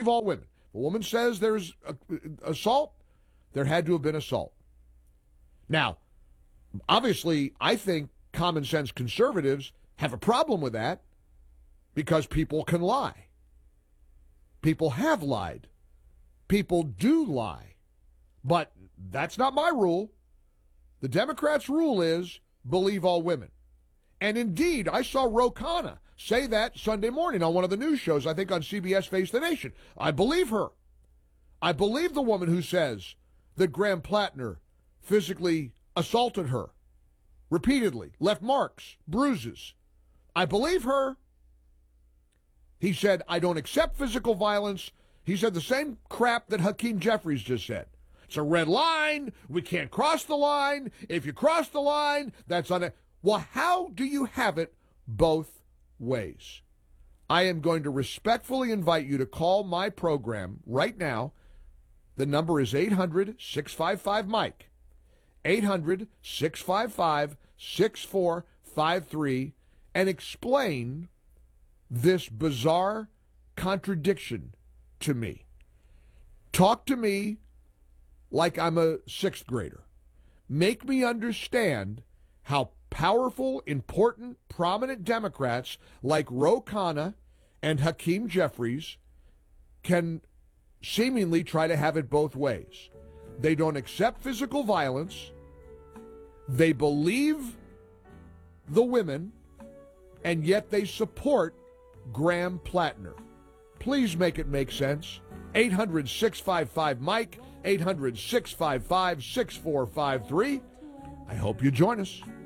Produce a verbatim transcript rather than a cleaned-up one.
believe all women. If a woman says there's a, assault, there had to have been assault. Now, obviously, I think common sense conservatives have a problem with that because people can lie. People have lied. People do lie. But that's not my rule. The Democrats' rule is believe all women. And indeed, I saw Ro Khanna say that Sunday morning on one of the news shows, I think on C B S Face the Nation. I believe her. I believe the woman who says that Graham Plattner physically assaulted her repeatedly, left marks, bruises. I believe her. He said, I don't accept physical violence. He said the same crap that Hakeem Jeffries just said. It's a red line. We can't cross the line. If you cross the line, that's on it. Well, how do you have it both ways? I am going to respectfully invite you to call my program right now. The number is eight hundred, six five five, Mike. eight hundred, six five five, six four five three and explain this bizarre contradiction to me. Talk to me like I'm a sixth grader. Make me understand how powerful, important, prominent Democrats like Ro Khanna and Hakeem Jeffries can seemingly try to have it both ways. They don't accept physical violence. They believe the women, and yet they support Graham Plattner. Please make it make sense. eight hundred, six five five, Mike. eight hundred, six five five, six four five three. I hope you join us.